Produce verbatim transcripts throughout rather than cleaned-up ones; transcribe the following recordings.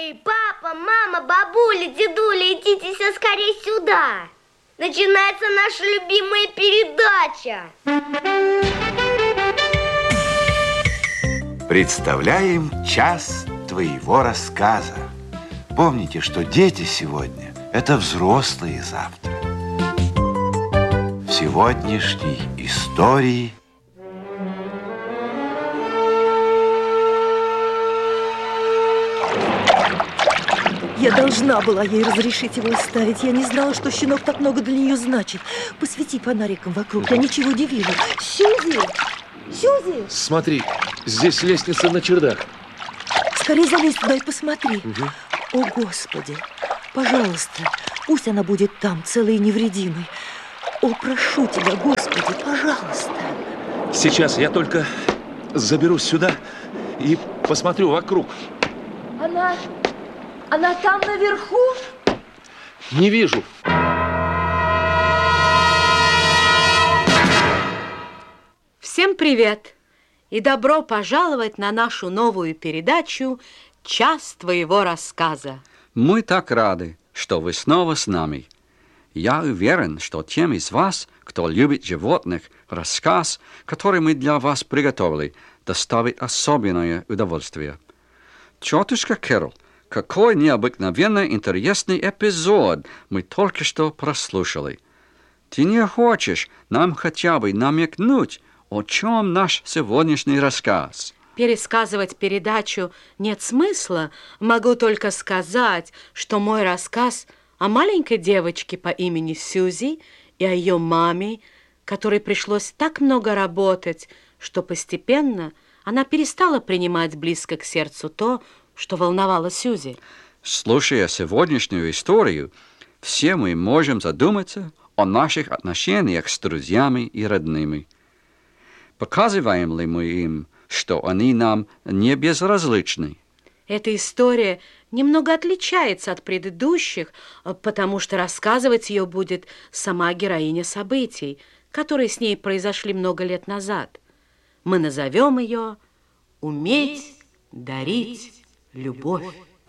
Эй, папа, мама, бабуля, дедуля, идите все скорее сюда. Начинается наша любимая передача. Представляем час твоего рассказа. Помните, что дети сегодня – это взрослые завтра. В сегодняшней истории я должна была ей разрешить его оставить. Я не знала, что щенок так много для нее значит. Посвети фонариком вокруг, я ничего не вижу. Сьюзи! Сьюзи! Смотри, здесь лестница на чердак. Скорее залезь туда и посмотри. Угу. О, Господи! Пожалуйста, пусть она будет там, целой и невредимой. О, прошу тебя, Господи, пожалуйста. Сейчас я только заберусь сюда и посмотрю вокруг. Она... Она там наверху? Не вижу. Всем привет и добро пожаловать на нашу новую передачу «Час твоего рассказа». Мы так рады, что вы снова с нами. Я уверен, что тем из вас, кто любит животных, рассказ, который мы для вас приготовили, доставит особенное удовольствие. Тетушка Кэрол, какой необыкновенно интересный эпизод мы только что прослушали. Ты не хочешь нам хотя бы намекнуть, о чем наш сегодняшний рассказ? Пересказывать передачу нет смысла. Могу только сказать, что мой рассказ о маленькой девочке по имени Сьюзи и о ее маме, которой пришлось так много работать, что постепенно она перестала принимать близко к сердцу то, что волновало Сьюзи. Слушая сегодняшнюю историю, все мы можем задуматься о наших отношениях с друзьями и родными. Показываем ли мы им, что они нам не безразличны? Эта история немного отличается от предыдущих, потому что рассказывать ее будет сама героиня событий, которые с ней произошли много лет назад. Мы назовем ее «Уметь дарить любовь».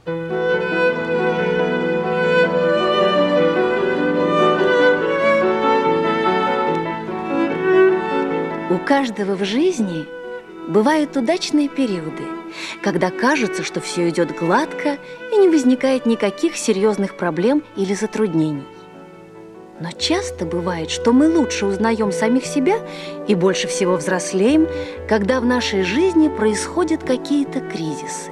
У каждого в жизни бывают удачные периоды, когда кажется, что все идет гладко и не возникает никаких серьезных проблем или затруднений. Но часто бывает, что мы лучше узнаем самих себя и больше всего взрослеем, когда в нашей жизни происходят какие-то кризисы.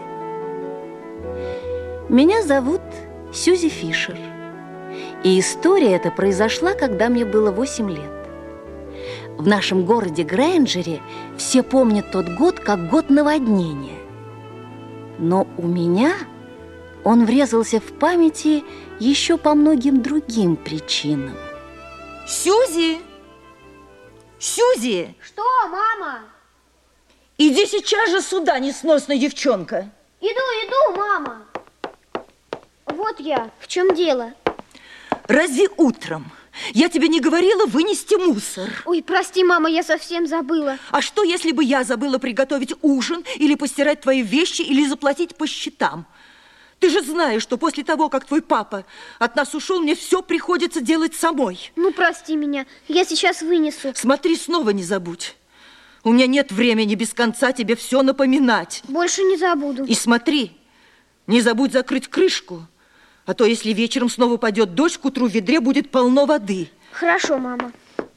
Меня зовут Сьюзи Фишер, и история эта произошла, когда мне было восемь лет. В нашем городе Грейнджере все помнят тот год как год наводнения. Но у меня он врезался в памяти еще по многим другим причинам. Сьюзи! Сьюзи! Что, мама? Иди сейчас же сюда, несносная девчонка. Иду, иду, мама. Вот я. В чем дело? Разве утром я тебе не говорила вынести мусор? Ой, прости, мама, я совсем забыла. А что, если бы я забыла приготовить ужин, или постирать твои вещи, или заплатить по счетам? Ты же знаешь, что после того, как твой папа от нас ушел, мне все приходится делать самой. Ну, прости меня, я сейчас вынесу. Смотри, снова не забудь. У меня нет времени без конца тебе все напоминать. Больше не забуду. И смотри, не забудь закрыть крышку. А то, если вечером снова пойдет дождь, к утру в ведре будет полно воды. Хорошо, мама.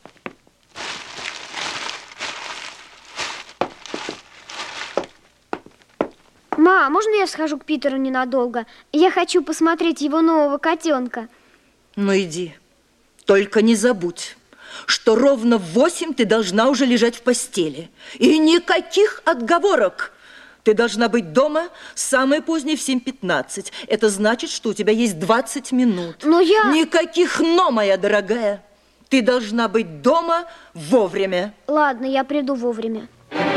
Ма, можно я схожу к Питеру ненадолго? Я хочу посмотреть его нового котенка. Ну, иди. Только не забудь, что ровно в восемь ты должна уже лежать в постели. И никаких отговорок. Ты должна быть дома самое позднее в семь пятнадцать. Это значит, что у тебя есть двадцать минут. Но я... Никаких «но», моя дорогая. Ты должна быть дома вовремя. Ладно, я приду вовремя.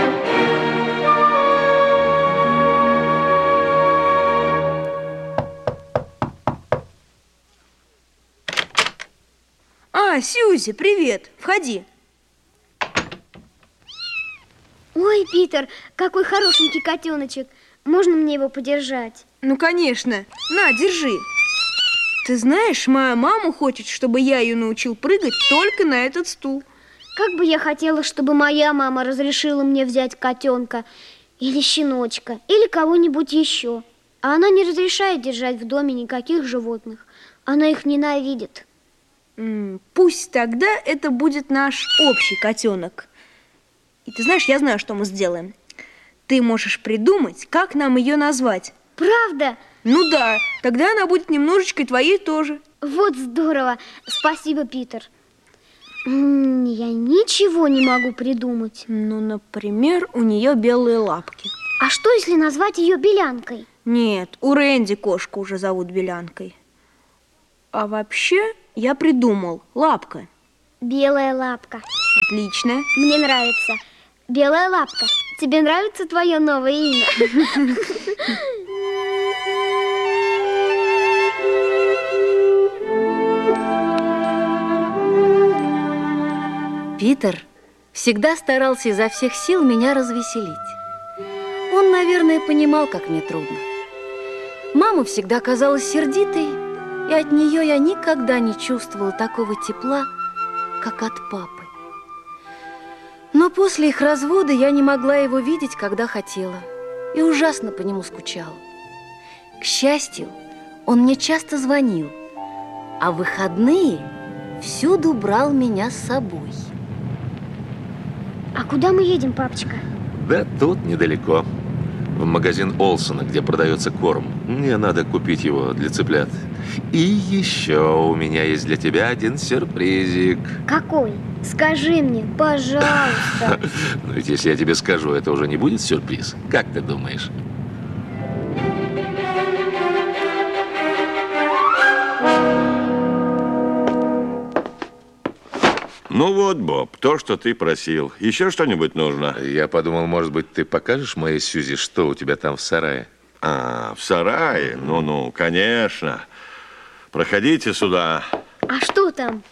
А, Сьюзи, привет. Входи. Ой, Питер, какой хорошенький котеночек. Можно мне его подержать? Ну, конечно. На, держи. Ты знаешь, моя мама хочет, чтобы я ее научил прыгать только на этот стул. Как бы я хотела, чтобы моя мама разрешила мне взять котенка или щеночка, или кого-нибудь еще. А она не разрешает держать в доме никаких животных. Она их ненавидит. М, Пусть тогда это будет наш общий котенок. И ты знаешь, я знаю, что мы сделаем. Ты можешь придумать, как нам ее назвать. Правда? Ну да, тогда она будет немножечко твоей тоже. Вот здорово. Спасибо, Питер. М, Я ничего не могу придумать. Ну, например, у нее белые лапки. А что, если назвать ее Белянкой? Нет, у Рэнди кошку уже зовут Белянкой. А вообще, я придумал. Лапка. Белая лапка. Отлично. Мне нравится. Белая лапка. Тебе нравится твое новое имя? Питер всегда старался изо всех сил меня развеселить. Он, наверное, понимал, как мне трудно. Мама всегда казалась сердитой, и от нее я никогда не чувствовала такого тепла, как от папы. Но после их развода я не могла его видеть, когда хотела, и ужасно по нему скучала. К счастью, он мне часто звонил, а в выходные всюду брал меня с собой. А куда мы едем, папочка? Да тут недалеко. В магазин Олсона, где продается корм. Мне надо купить его для цыплят. И еще у меня есть для тебя один сюрпризик. Какой? Скажи мне, пожалуйста. Но ведь если я тебе скажу, это уже не будет сюрприз. Как ты думаешь? Ну вот, Боб, то, что ты просил. Еще что-нибудь нужно? Я подумал, может быть, ты покажешь моей Сьюзи, что у тебя там в сарае? А, в сарае? Ну-ну, конечно. Проходите сюда. А что там?